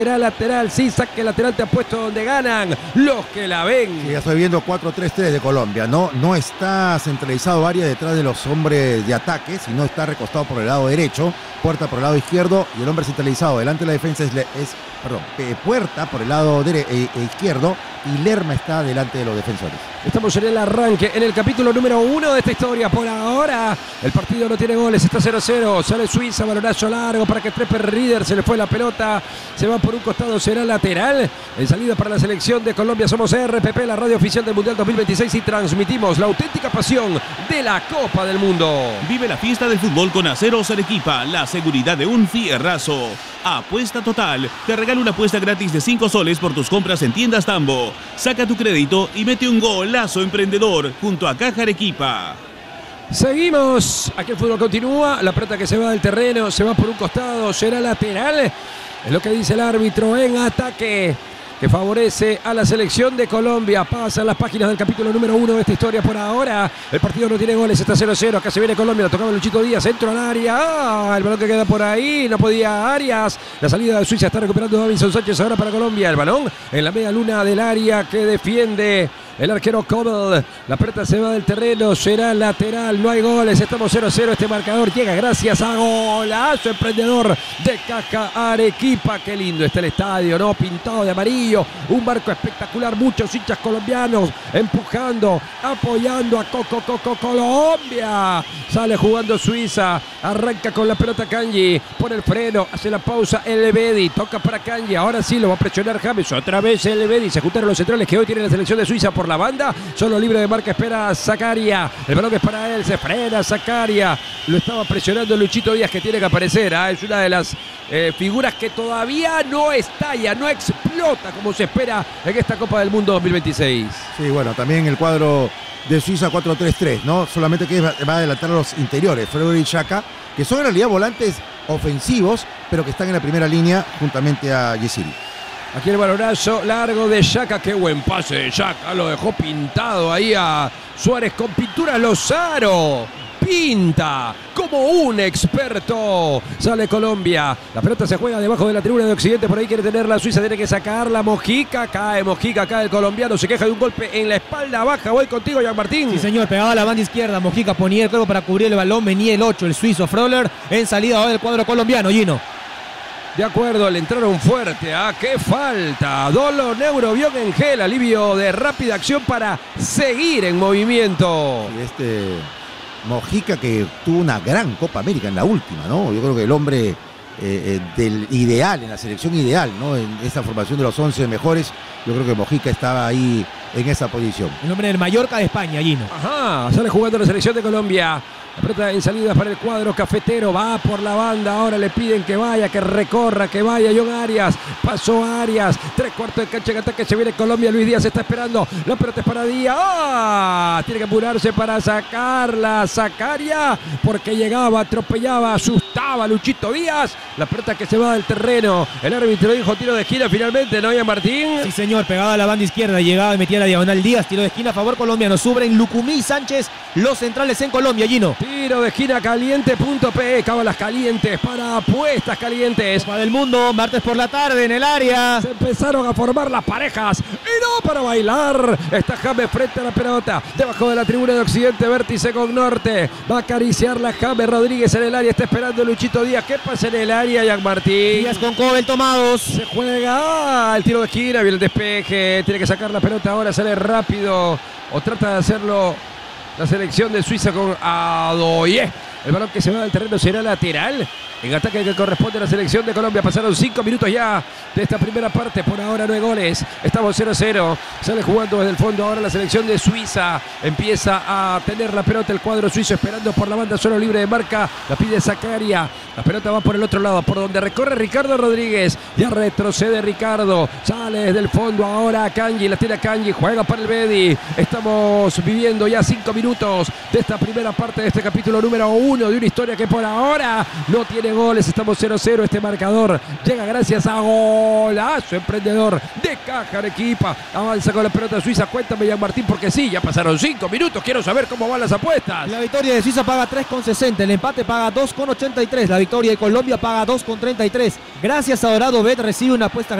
Lateral, sí, saque lateral, te ha puesto donde ganan los que la ven. Sí, ya estoy viendo 4-3-3 de Colombia. No está centralizado área detrás de los hombres de ataque, sino está recostado por el lado derecho, Puerta por el lado izquierdo y el hombre centralizado delante de la defensa es Puerta por el lado izquierdo y Lerma está delante de los defensores. Estamos en el arranque, en el capítulo número 1 de esta historia. Por ahora, el partido no tiene goles, está 0-0. Sale Suiza, balonazo largo para que Trepper Rieder, se le fue la pelota, se va por un costado, será lateral. En salida para la selección de Colombia, somos RPP, la radio oficial del Mundial 2026 y transmitimos la auténtica pasión de la Copa del Mundo. Vive la fiesta del fútbol con Aceros Arequipa, la seguridad de un fierrazo. Apuesta Total, te regala una apuesta gratis de 5 soles por tus compras en tiendas Tambo. Saca tu crédito y mete un golazo emprendedor junto a Caja Arequipa. Seguimos, aquí el fútbol continúa, la pelota que se va del terreno, se va por un costado, será lateral. Es lo que dice el árbitro en ataque, que favorece a la selección de Colombia. Pasan las páginas del capítulo número 1 de esta historia por ahora. El partido no tiene goles, está 0-0. Acá se viene Colombia, lo tocaba Luchito Díaz, centro al área. El balón que queda por ahí, no podía Arias. La salida de Suiza está recuperando Davinson Sánchez ahora para Colombia. El balón en la media luna del área que defiende el arquero Cobel. La pelota se va del terreno, será lateral, no hay goles, estamos 0-0. Este marcador llega gracias a golazo emprendedor de Caja Arequipa. Qué lindo está el estadio, ¿no? Pintado de amarillo, un marco espectacular, muchos hinchas colombianos empujando, apoyando a Colombia. Sale jugando Suiza, arranca con la pelota Kanji, pone el freno, hace la pausa El Bedi, toca para Kanji, ahora sí lo va a presionar James, otra vez El Bedi, se juntaron los centrales que hoy tiene la selección de Suiza por la banda, solo libre de marca, espera Zakaria, el balón es para él, se frena Zakaria, lo estaba presionando Luchito Díaz que tiene que aparecer, es una de las figuras que todavía no estalla, no explota como se espera en esta Copa del Mundo 2026. Sí, bueno, también el cuadro de Suiza 4-3-3, ¿no? Solamente que va a adelantar a los interiores, Frederick y Xhaka, que son en realidad volantes ofensivos, pero que están en la primera línea juntamente a Yesiri. Aquí el balonazo largo de Xhaka, qué buen pase de Xhaka, lo dejó pintado ahí a Suárez con pintura Lozaro. Pinta como un experto. Sale Colombia. La pelota se juega debajo de la tribuna de Occidente. Por ahí quiere tener la Suiza. Tiene que sacarla. Mojica. Cae el colombiano. Se queja de un golpe en la espalda baja. Voy contigo, Jean Martín. Sí, señor. Pegaba a la banda izquierda. Mojica ponía el cuerpo para cubrir el balón. Venía el 8, el suizo Fröhler. En salida del cuadro colombiano, Gino. De acuerdo, le entraron fuerte. ¡Qué falta! Dolo Neurobión en gel. Alivio de rápida acción para seguir en movimiento. Y Mojica que tuvo una gran Copa América en la última, ¿no? Yo creo que el hombre del ideal, en la selección ideal, ¿no? En esta formación de los 11 mejores, yo creo que Mojica estaba ahí en esa posición. El hombre del Mallorca de España, Gino. Ajá, sale jugando la selección de Colombia. La pelota en salida para el cuadro cafetero, va por la banda, ahora le piden que vaya, que recorra, que vaya John Arias, pasó Arias, 3/4 de cancha en ataque, se viene Colombia, Luis Díaz está esperando, la pelota es para Díaz, tiene que apurarse para sacarla, Zakaria, porque llegaba, atropellaba, asustaba a Luchito Díaz, la pelota que se va del terreno, el árbitro dijo tiro de esquina finalmente, ¿no, Ian Martín? Sí, señor, pegada a la banda izquierda, llegaba y metía la diagonal Díaz, tiro de esquina a favor colombiano, Subren, Lucumí y Sánchez, los centrales en Colombia, Gino. Tiro de esquina caliente.pe, cábalas calientes para apuestas calientes. Copa del Mundo, martes por la tarde en el área. Se empezaron a formar las parejas y no para bailar. Está James frente a la pelota, debajo de la tribuna de Occidente, vértice con Norte. Va a acariciarla James Rodríguez en el área, está esperando Luchito Díaz. ¿Qué pasa en el área, Jean Martín? Díaz con Cobel tomados. Se juega el tiro de esquina, viene el despeje. Tiene que sacar la pelota ahora, sale rápido o trata de hacerlo la selección de Suiza con Adoye. El balón que se va del terreno será lateral. En ataque que corresponde a la selección de Colombia. Pasaron 5 minutos ya de esta primera parte. Por ahora no hay goles. Estamos 0-0. Sale jugando desde el fondo ahora la selección de Suiza. Empieza a tener la pelota el cuadro suizo esperando por la banda solo libre de marca. La pide Zakaria. La pelota va por el otro lado, por donde recorre Ricardo Rodríguez. Ya retrocede Ricardo. Sale desde el fondo ahora Kanji. La tira Kanji. Juega para el Bedi. Estamos viviendo ya 5 minutos de esta primera parte de este capítulo número 1 de una historia que por ahora no tiene tiene goles, estamos 0-0. Este marcador llega gracias a golazo emprendedor de Caja Arequipa. Avanza con la pelota Suiza. Cuéntame, Jean Martín, porque sí, ya pasaron 5 minutos. Quiero saber cómo van las apuestas. La victoria de Suiza paga 3,60, el empate paga 2,83, la victoria de Colombia paga 2,33. Gracias a Dorado Bet recibe una apuesta